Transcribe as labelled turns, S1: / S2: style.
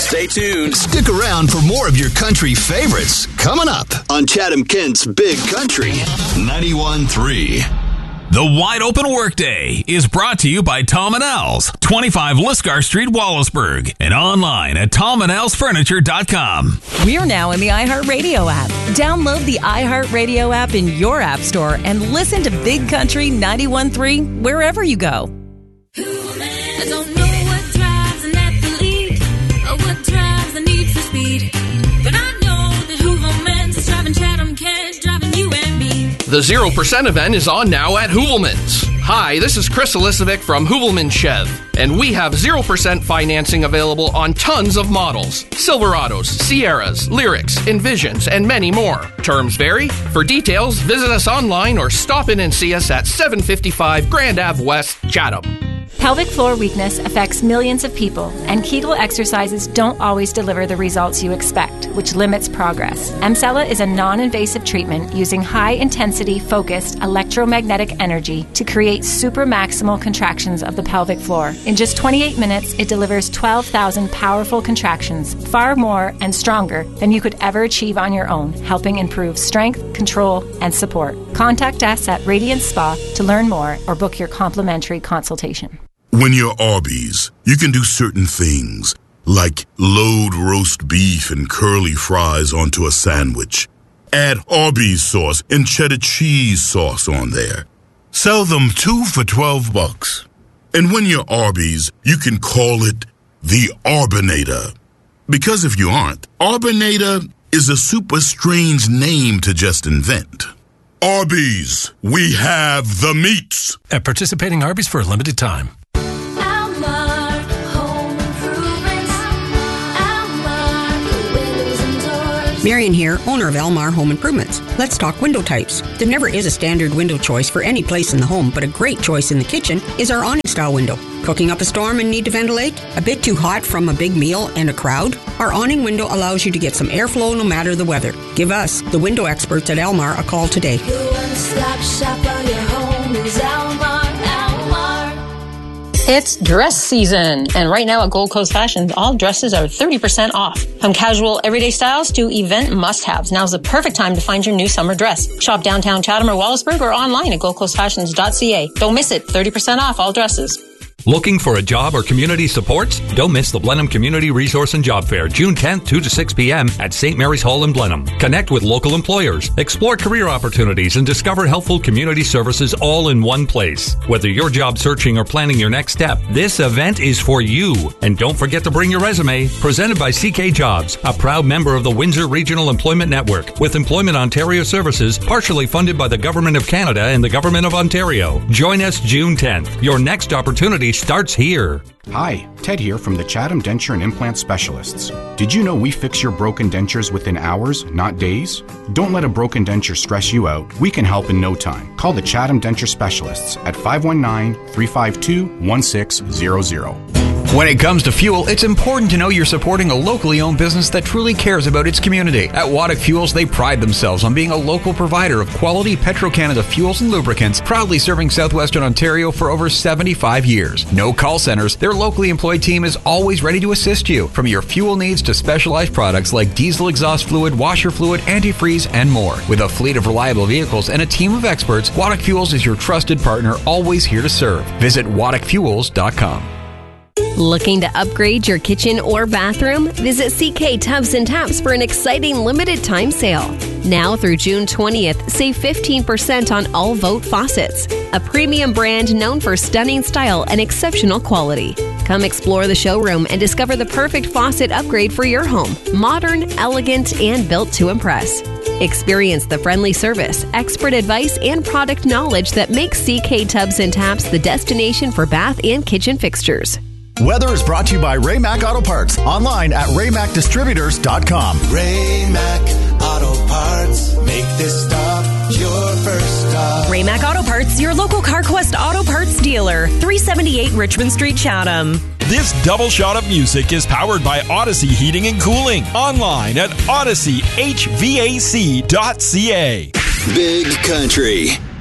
S1: Stay tuned.
S2: Stick around for more of your country favorites coming up on Chatham-Kent's Big Country 91.3.
S3: The Wide Open Workday is brought to you by Tom & Al's, 25 Lisgar Street, Wallaceburg, and online at tomandalsfurniture.com.
S4: We are now in the iHeartRadio app. Download the iHeartRadio app in your app store and listen to Big Country 91.3 wherever you go.
S5: I don't know what drives an athlete or what drives the need for speed, but I know that Hooverman's is driving Chatham-Kent, driving you and me.
S6: The 0% event is on now at Hoovelman's. Hi, this is Chris Elisovic from Hoovelman Chev, and we have 0% financing available on tons of models. Silverados, Sierras, Lyrics, Envisions, and many more. Terms vary. For details, visit us online or stop in and see us at 755 Grand Ave West, Chatham.
S7: Pelvic floor weakness affects millions of people, and Kegel exercises don't always deliver the results you expect, which limits progress. Emsella is a non-invasive treatment using high-intensity, focused electromagnetic energy to create supramaximal contractions of the pelvic floor. In just 28 minutes, it delivers 12,000 powerful contractions, far more and stronger than you could ever achieve on your own, helping improve strength, control, and support. Contact us at Radiant Spa to learn more or book your complimentary consultation.
S8: When you're Arby's, you can do certain things, like load roast beef and curly fries onto a sandwich. Add Arby's sauce and cheddar cheese sauce on there. Sell them 2 for $12. And when you're Arby's, you can call it the Arbinator. Because if you aren't, Arbinator is a super strange name to just invent. Arby's, we have the meats.
S9: At participating Arby's for a limited time.
S10: Marion here, owner of Elmar Home Improvements. Let's talk window types. There never is a standard window choice for any place in the home, but a great choice in the kitchen is our awning-style window. Cooking up a storm and need to ventilate? A bit too hot from a big meal and a crowd? Our awning window allows you to get some airflow no matter the weather. Give us, the window experts at Elmar, a call today.
S5: The one-stop shop for your home is Elmar.
S11: It's dress season, and right now at Gold Coast Fashion, all dresses are 30% off. From casual everyday styles to event must-haves, now's the perfect time to find your new summer dress. Shop downtown Chatham or Wallaceburg or online at goldcoastfashions.ca. Don't miss it, 30% off all dresses.
S12: Looking for a job or community supports? Don't miss the Blenheim Community Resource and Job Fair, June 10th, 2 to 6 p.m. at St. Mary's Hall in Blenheim. Connect with local employers, explore career opportunities, and discover helpful community services all in one place. Whether you're job searching or planning your next step, this event is for you. And don't forget to bring your resume. Presented by CK Jobs, a proud member of the Windsor Regional Employment Network, with Employment Ontario Services, partially funded by the Government of Canada and the Government of Ontario. Join us June 10th. Your next opportunity starts here.
S13: Hi, Ted here from the Chatham Denture and Implant Specialists. Did you know we fix your broken dentures within hours, not days? Don't let a broken denture stress you out. We can help in no time. Call the Chatham Denture Specialists at 519-352-1600.
S14: When it comes to fuel, it's important to know you're supporting a locally owned business that truly cares about its community. At Waddick Fuels, they pride themselves on being a local provider of quality Petro-Canada fuels and lubricants, proudly serving southwestern Ontario for over 75 years. No call centers, their locally employed team is always ready to assist you, from your fuel needs to specialized products like diesel exhaust fluid, washer fluid, antifreeze, and more. With a fleet of reliable vehicles and a team of experts, Waddick Fuels is your trusted partner, always here to serve. Visit WaddickFuels.com.
S15: Looking to upgrade your kitchen or bathroom? Visit CK Tubs and Taps for an exciting limited time sale. Now through June 20th, save 15% on all Vote faucets, a premium brand known for stunning style and exceptional quality. Come explore the showroom and discover the perfect faucet upgrade for your home. Modern, elegant, and built to impress. Experience the friendly service, expert advice, and product knowledge that makes CK Tubs and Taps the destination for bath and kitchen fixtures.
S16: Weather is brought to you by Ray-Mac Auto Parts. Online at raymacdistributors.com.
S17: Ray-Mac Auto Parts. Make this stop your first stop.
S4: Ray-Mac Auto Parts, your local CarQuest Auto Parts dealer. 378 Richmond Street, Chatham.
S18: This double shot of music is powered by Odyssey Heating and Cooling. Online at odysseyhvac.ca.
S2: Big Country